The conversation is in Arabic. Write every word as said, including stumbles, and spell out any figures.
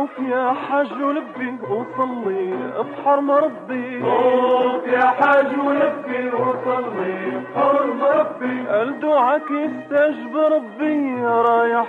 طوف يا حاج ولبي وصلي بحرم ربي، طوف يا حاج ولبي وصلي بحرم ربي، الدعاك يستجب ربي رايح